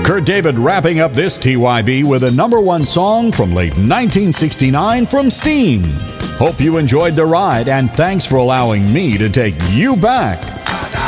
Kurt David wrapping up this TYB with a number one song from late 1969 from Steam. Hope you enjoyed the ride, and thanks for allowing me to take you back.